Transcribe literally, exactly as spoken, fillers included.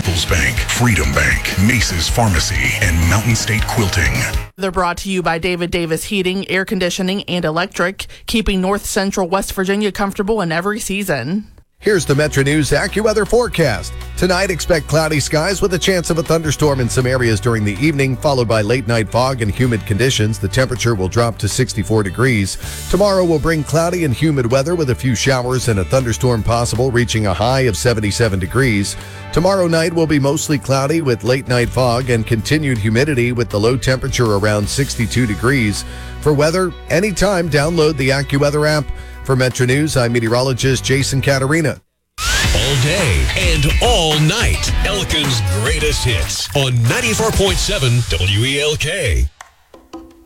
People's Bank, Freedom Bank, Mace's Pharmacy, and Mountain State Quilting. They're brought to you by David Davis Heating, Air Conditioning, and Electric, keeping North Central West Virginia comfortable in every season. Here's the Metro News AccuWeather forecast. Tonight, expect cloudy skies with a chance of a thunderstorm in some areas during the evening, followed by late-night fog and humid conditions. The temperature will drop to sixty-four degrees. Tomorrow will bring cloudy and humid weather with a few showers and a thunderstorm possible, reaching a high of seventy-seven degrees. Tomorrow night will be mostly cloudy with late-night fog and continued humidity with the low temperature around sixty-two degrees. For weather, anytime, download the AccuWeather app. For Metro News, I'm meteorologist Jason Caterina. All day and all night, Elkin's greatest hits on ninety-four point seven W E L K.